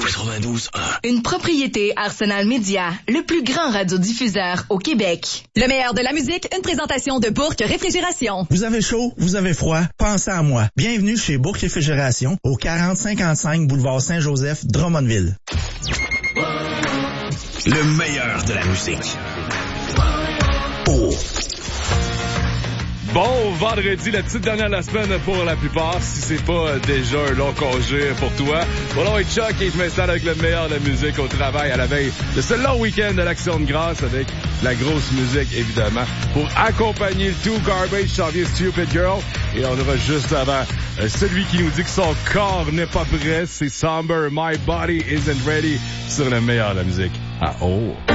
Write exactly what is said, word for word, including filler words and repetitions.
quatre-vingt-douze un. Une propriété Arsenal Média, le plus grand radiodiffuseur au Québec. Le meilleur de la musique, une présentation de Bourque Réfrigération. Vous avez chaud, vous avez froid, pensez à moi. Bienvenue chez Bourque Réfrigération, au quarante cinquante-cinq boulevard Saint-Joseph, Drummondville. Le meilleur de la musique. Oh. Bon vendredi, la petite dernière de la semaine pour la plupart, si c'est pas déjà un long congé pour toi. Mon nom est Chuck et je m'installe avec le meilleur de la musique au travail à la veille de ce long week-end de l'Action de grâce avec la grosse musique évidemment pour accompagner le tout. Garbage s'en vient Stupid Girl et on aura juste avant euh, celui qui nous dit que son corps n'est pas prêt, c'est Somber, My Body Isn't Ready sur le meilleur de la musique. Ah oh!